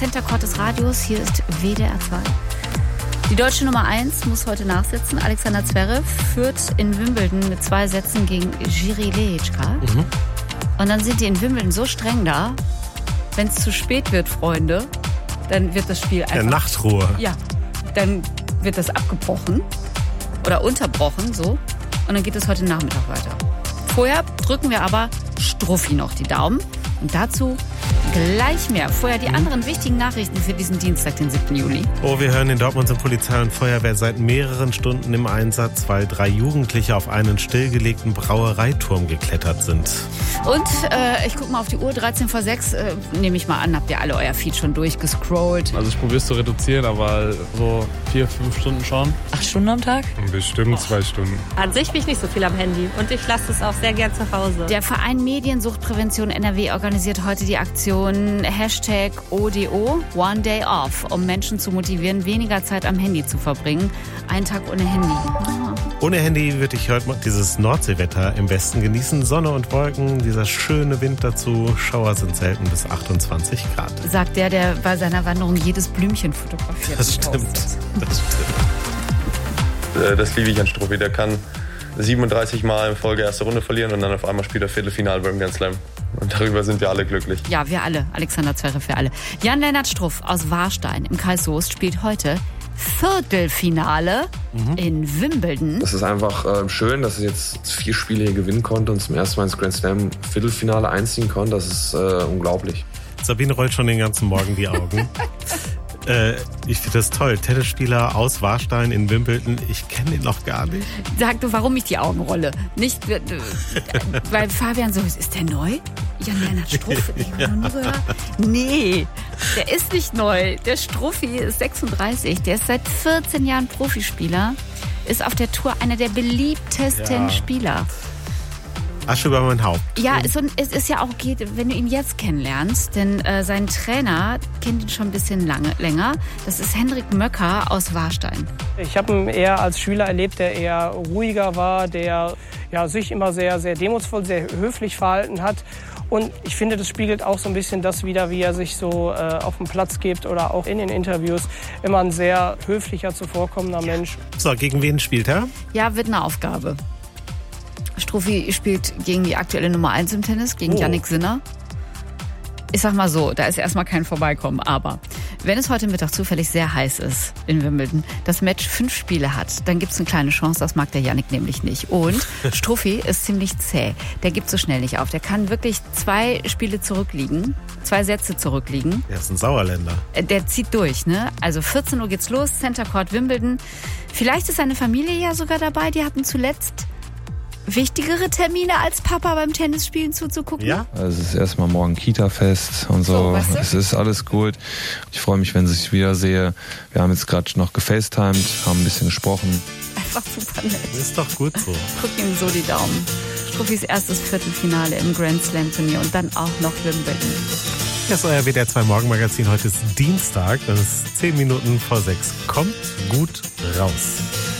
Center Court des Radios. Hier ist WDR 2. Die deutsche Nummer 1 muss heute nachsitzen. Alexander Zverev führt in Wimbledon mit 2 Sätzen gegen Jiří Lehečka. Und dann sind die in Wimbledon so streng da, wenn es zu spät wird, Freunde, dann wird das Spiel einfach... Der Nachtruhe. Ja, dann wird das abgebrochen oder unterbrochen, so. Und dann geht es heute Nachmittag weiter. Vorher drücken wir aber Struffi noch die Daumen. Und dazu gleich mehr. Vorher die anderen wichtigen Nachrichten für diesen Dienstag, den 7. Juli. Oh, wir hören in Dortmund sind Polizei und Feuerwehr seit mehreren Stunden im Einsatz, weil 3 Jugendliche auf einen stillgelegten Brauereiturm geklettert sind. Und ich gucke mal auf die Uhr, 13 vor 6, nehme ich mal an, habt ihr alle euer Feed schon durchgescrollt? Also ich probiere es zu reduzieren, aber so 4-5 Stunden schon. 8 Stunden am Tag? Bestimmt 2 Stunden. An sich bin ich nicht so viel am Handy und ich lasse es auch sehr gern zu Hause. Der Verein Mediensuchtprävention NRW organisiert heute die Aktion #ODO, One Day Off, um Menschen zu motivieren, weniger Zeit am Handy zu verbringen. Einen Tag ohne Handy. Ohne Handy würde ich heute dieses Nordseewetter im Westen genießen. Sonne und Wolken, dieser schöne Wind dazu. Schauer sind selten bis 28 Grad. Sagt der bei seiner Wanderung jedes Blümchen fotografiert. Das stimmt. Das liebe ich an Struffi. Der kann 37 Mal in Folge erste Runde verlieren und dann auf einmal spielt er Viertelfinale beim Grand Slam. Und darüber sind wir alle glücklich. Ja, wir alle. Alexander Zverev, wir alle. Jan-Lennart Struff aus Warstein im Kreis Soest spielt heute Viertelfinale in Wimbledon. Das ist einfach schön, dass er jetzt 4 Spiele hier gewinnen konnte und zum ersten Mal ins Grand Slam Viertelfinale einziehen konnte. Das ist unglaublich. Sabine rollt schon den ganzen Morgen die Augen. Ich finde das toll. Tennisspieler aus Warstein in Wimbledon. Ich kenne ihn noch gar nicht. Sag du, warum ich die Augen rolle? Nicht, weil Fabian so ist der neu? Jan-Lennart Struff? Ich habe noch nie gehört. Nee, der ist nicht neu. Der Struffi ist 36. Der ist seit 14 Jahren Profispieler. Ist auf der Tour einer der beliebtesten Spieler. Asche über mein Haupt. Ja, es ist ja auch okay, wenn du ihn jetzt kennenlernst, denn sein Trainer kennt ihn schon ein bisschen länger. Das ist Hendrik Möcker aus Warstein. Ich habe ihn eher als Schüler erlebt, der eher ruhiger war, der sich immer sehr, sehr demutsvoll, sehr höflich verhalten hat. Und ich finde, das spiegelt auch so ein bisschen das wider, wie er sich so auf dem Platz gibt oder auch in den Interviews. Immer ein sehr höflicher, zuvorkommender Mensch. So, gegen wen spielt er? Ja, wird eine Aufgabe. Struffi spielt gegen die aktuelle Nummer 1 im Tennis, gegen Jannik Sinner. Ich sag mal so, da ist erstmal kein Vorbeikommen. Aber wenn es heute Mittag zufällig sehr heiß ist in Wimbledon, das Match 5 Spiele hat, dann gibt es eine kleine Chance, das mag der Jannik nämlich nicht. Und Struffi ist ziemlich zäh. Der gibt so schnell nicht auf. Der kann wirklich 2 Spiele zurückliegen, 2 Sätze zurückliegen. Der ist ein Sauerländer. Der zieht durch, ne? Also 14 Uhr geht's los, Center Court Wimbledon. Vielleicht ist seine Familie ja sogar dabei. Die hatten zuletzt wichtigere Termine als Papa beim Tennisspielen zuzugucken? Ja. Also es ist erstmal morgen Kita-Fest und so. Weißt du? Es ist alles gut. Ich freue mich, wenn ich wieder sehe. Wir haben jetzt gerade noch gefacetimed, haben ein bisschen gesprochen. Einfach super nett. Ist doch gut so. Guck ihm so die Daumen. Struffis erstes Viertelfinale im Grand Slam Turnier und dann auch noch Wimbledon. Das ist euer WDR 2 Morgenmagazin. Heute ist Dienstag, das ist 10 Minuten vor 6. Kommt gut raus.